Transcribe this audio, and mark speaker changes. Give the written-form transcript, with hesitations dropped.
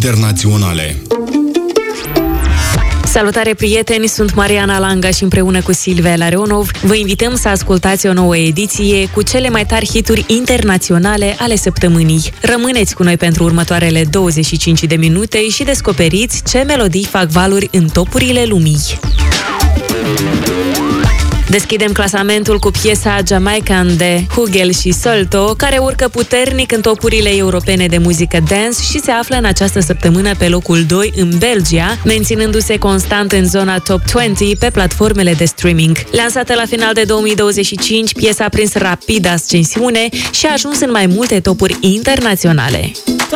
Speaker 1: internaționale.
Speaker 2: Salutare, prieteni! Sunt Mariana Langa și împreună cu Silvia Larionov vă invităm să ascultați o nouă ediție cu cele mai tari hituri internaționale ale săptămânii. Rămâneți cu noi pentru următoarele 25 de minute și descoperiți ce melodii fac valuri în topurile lumii. Deschidem clasamentul cu piesa Jamaican de Hugel și Solto, care urcă puternic în topurile europene de muzică dance și se află în această săptămână pe locul 2 în Belgia, menținându-se constant în zona Top 20 pe platformele de streaming. Lansată la final de 2025, piesa a prins rapid ascensiune și a ajuns în mai multe topuri internaționale.